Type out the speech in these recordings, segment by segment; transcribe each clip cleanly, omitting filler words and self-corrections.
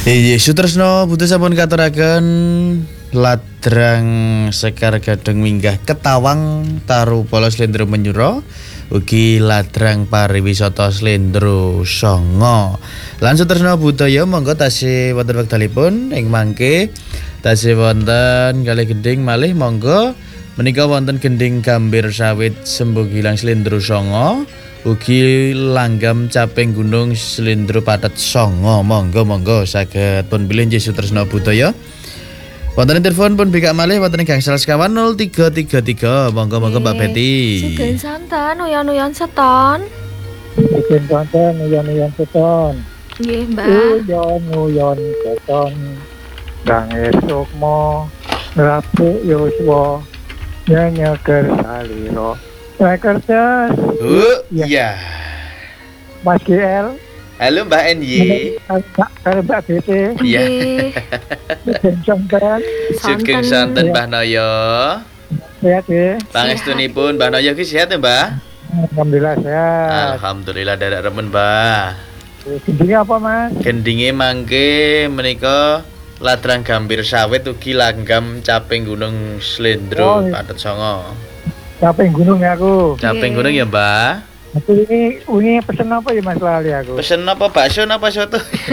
Iya, Sutresno Butuh sampun katuraken ladrang Sekar Gading minggah Ketawang Taru Polo Slendro Menyuro ugi ladrang pariwisata Slendro Songo. Lan Sutresno budaya monggo tasih wonten wekdalipun ing mangke tasih wonten kalih gending malih monggo menika wonten gending gambir sawit Sembogilang Slendro Songo. Ugi langgam caping gunung Slendro Patet Songo. Monggo saged pun bilih nggih Sutresno budaya. Wonten telepon pun bikak malih wonten gangsal sekawan 0333. Monggo Mbak Betty. Sugeng santen uyon-uyon seton. Sugeng santen uyon-uyon seton. Nggih, Mbak. Uyon-uyon seton. Kang Sukma Rabu Yuswa nyenyeger salira. Kertas. Iya. Mas GL. Halo Mbak NY. Kalau Mbak BT. Iya. Sugeng santen. Sugeng santen Mbah Noyo. Sehat ya. Pangestunipun Mbah Noyo ki sehat ya, Mbah? Alhamdulillah sehat. Alhamdulillah dadak remen, Mbah. Gendingnya apa, Mas? Gendinge mangke menika ladrang gambir sawit ugi langgam caping gunung Slendro Patet Songo. Caping gunung ya aku. Caping gunung ya, Mbah. Aku ini pesen apa ya Mas lali aku? Pesen apa bakso napa soto?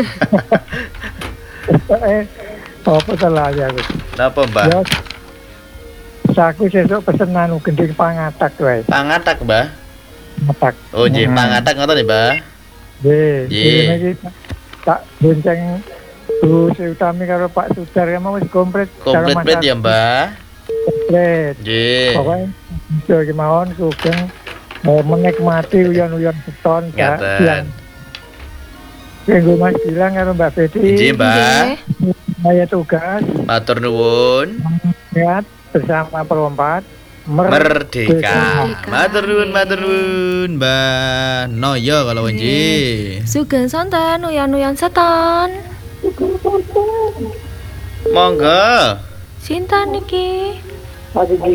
Apa salah ya aku? Napa, Mbah? Ya, aku sesuk pesen anu gending pangatak wae. Pangatak, Mbah. Pangatak. Oh, nggih, pangatak ngoten nggih, Mbah. Nggih. Iki tak bonceng Bu Utami karo Pak Sudar ya mau wis komplit. Komplit ya, Mbah. Komplit. Nggih. Pokoke iso iki mawon sugeng menikmati uyon-uyon seton Ngaten. Kanggo Mas Gilang karo Mbak Betty. Nggih, Mbah. Saya tugas Matur nuwun. sehat bersama perompat Merdeka. Matur nuwun, Mbah Noyo kalau nggih. Sugeng santen uyon-uyon seton. Monggo. Sinten niki?